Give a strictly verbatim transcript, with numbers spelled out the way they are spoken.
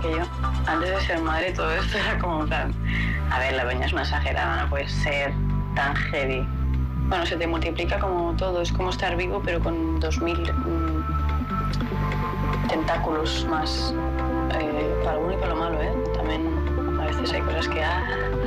que yo, antes de ser madre, todo esto era como en plan, a ver, la peña es una exagerada, no puede ser tan heavy. Bueno, se te multiplica como todo, es como estar vivo, pero con dos mil mmm, tentáculos más, eh, para lo bueno y para lo malo, ¿eh? También a veces hay cosas que, ah,